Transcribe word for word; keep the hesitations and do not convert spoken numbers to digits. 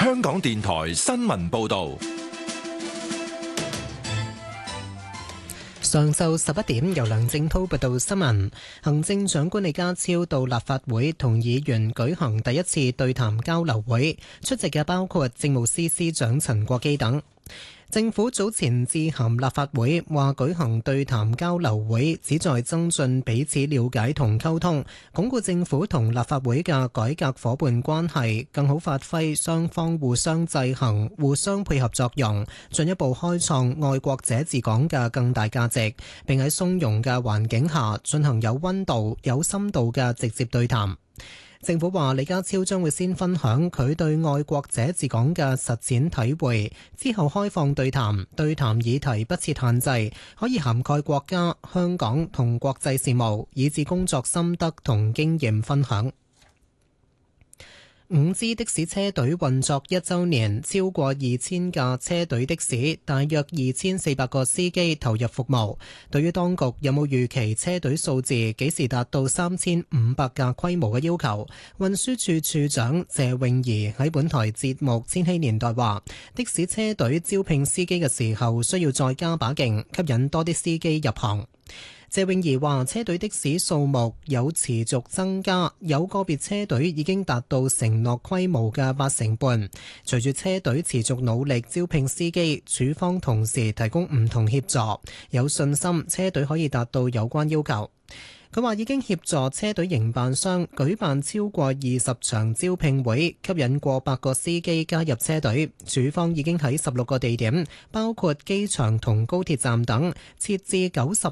香港電台新聞報道。 上晝十一點，由梁正滔報道新聞。行政長官李家超到立法會同議員舉行第一次對談交流會，出席嘅包括政務司司長陳國基等。政府早前致函立法會，話舉行對談交流會旨在增進彼此了解同溝通，鞏固政府同立法會嘅改革夥伴關係，更好發揮雙方互相制衡、互相配合作用，進一步開創愛國者治港嘅更大價值，並喺鬆容嘅環境下進行有溫度、有深度嘅直接對談。政府話李家超將會先分享佢對愛國者治港嘅實踐體會，之後開放對談，對談議題不設限制，可以涵蓋國家、香港同國際事務，以至工作心得同經驗分享。五支的士車隊運作一週年，超過二千架車隊的士，大約二千四百個司機投入服務。對於當局有冇預期車隊數字幾時達到三千五百架規模嘅要求，運輸署署長謝詠儀喺本台節目《千禧年代》話：的士車隊招聘司機嘅時候需要再加把勁，吸引多啲司機入行。謝詠儀話：車隊的士數目有持續增加，有個別車隊已經達到承諾規模嘅八成半。隨住車隊持續努力招聘司機，署方同時提供唔同協助，有信心車隊可以達到有關要求。佢話已經協助車隊營辦商舉辦超過二十場招聘會，吸引過百個司機加入車隊。署方已經喺十六個地點，包括機場同高鐵站等，設置九十